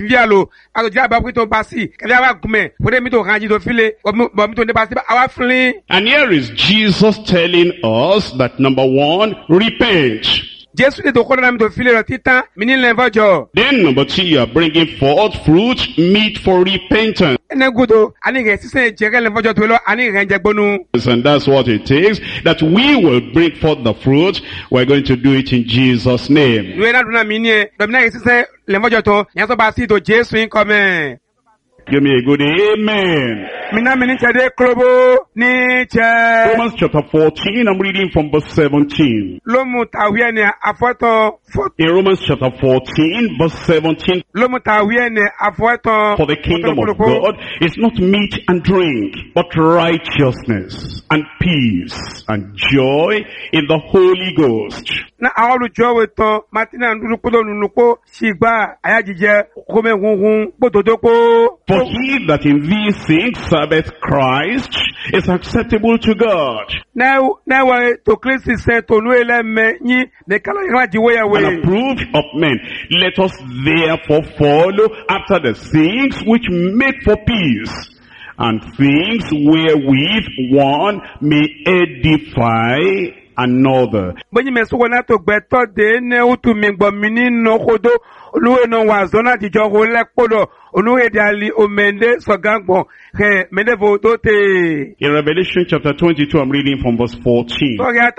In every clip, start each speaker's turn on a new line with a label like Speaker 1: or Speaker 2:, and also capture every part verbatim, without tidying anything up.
Speaker 1: Vialo, alo dia ba to basi, ke va kume, pode mi to ranji to file, bo mi to ne basi awa flin.
Speaker 2: And here is Jesus telling us that number one, repent.
Speaker 1: Jesus de ko na mi to file lo titan, mini lenvojo.
Speaker 2: Then number two, you are bringing forth fruit meet for repentance.
Speaker 1: Ene gudo, ani ge sise jere lenvojo to lo, ani renje gbonu.
Speaker 2: And that's what it takes, that we will bring forth the fruit. We're going to do it in Jesus' name.
Speaker 1: We na duna mini, do mi na sise lenvojo to, nyaso basi to Jesus in come.
Speaker 2: Give me a good amen.
Speaker 1: Romans
Speaker 2: chapter fourteen, I'm reading from verse seventeen. In Romans chapter fourteen, verse seventeen. For the kingdom of God is not meat and drink, but righteousness and peace and joy in the Holy Ghost. For he that in these things serveth Christ is acceptable to God,
Speaker 1: now, now, to Christ is said to know me, the
Speaker 2: and approved of men. Let us therefore follow after the things which make for peace, and things wherewith one may edify another. In Revelation chapter twenty-two, I'm reading from verse fourteen. Blessed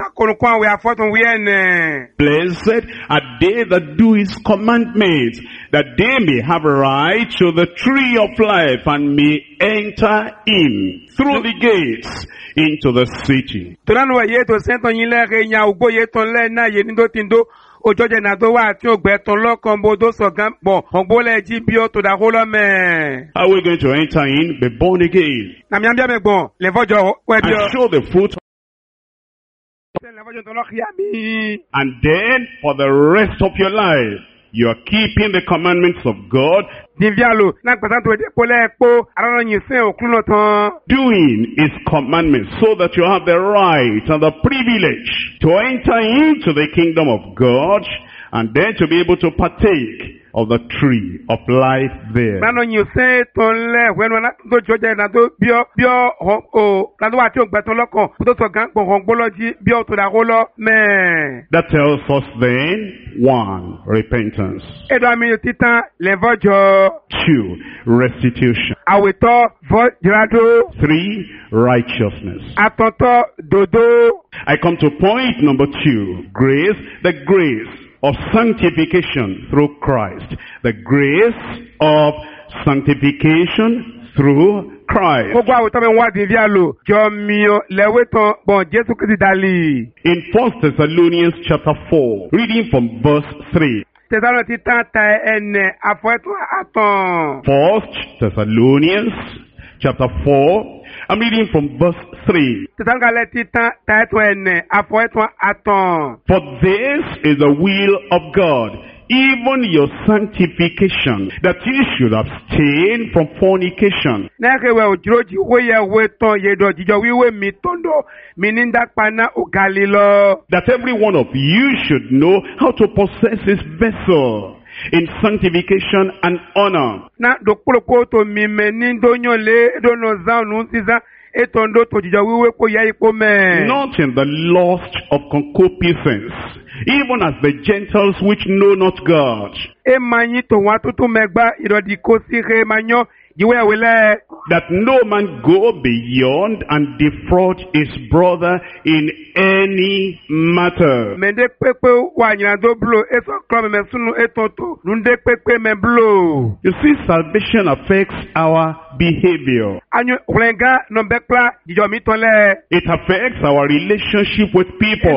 Speaker 2: are they that do his commandments, that they may have right to the tree of life and may enter in through the gates into the city.
Speaker 1: Ojoje na do wa ti ogbeton lokan bodo sogan po ogbole ji bi o to da ho lo me.
Speaker 2: How are we going to enter in, be born again,
Speaker 1: Na mi ambia me gbon le fojo we bi
Speaker 2: and show the fruit, and then for the rest of your life you are keeping the commandments of God,
Speaker 1: Divialo na patan to de pole epo aran yin sin okun lo tan,
Speaker 2: doing his commandments, so that you have the right and the privilege to enter into the kingdom of God, and then to be able to partake of the tree of life there.
Speaker 1: Nano yin sin ton le when na to joje na to bio bio o na do wa ti ogbeton lokan to sogan po hongboloji bio to da ho lo me.
Speaker 2: That tells us then, one, repentance.
Speaker 1: Edo mi titan le vojo.
Speaker 2: Two, restitution.
Speaker 1: Aweto vojrado.
Speaker 2: Three, righteousness.
Speaker 1: Atoto dodo.
Speaker 2: I come to point number two, grace, the grace of sanctification through Christ. The grace of sanctification through Christ. In First Thessalonians chapter four, reading from verse three. First Thessalonians chapter four, I'm reading from verse three. For this is the will of God, even your sanctification, that you should abstain from fornication. That every one of you should know how to possess his vessel in sanctification and honor, not in the lust of concupiscence, even as the Gentiles which know not God, that no man go beyond and defraud his brother in any matter. You see, salvation affects our behavior. It affects our relationship with people.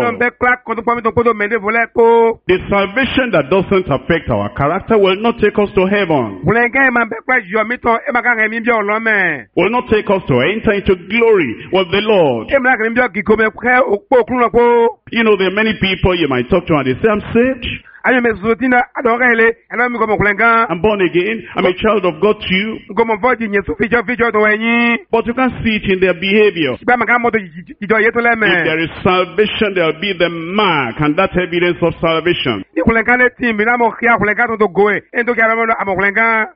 Speaker 2: The salvation that doesn't affect our character will not take us to heaven, will not take us to enter into glory with the Lord. You know, there are many people you might talk to and they say, I'm saved, I'm born again, I'm a child of God too, but you can't see it in their behavior. If there is salvation, there will be the mark, and that evidence of salvation.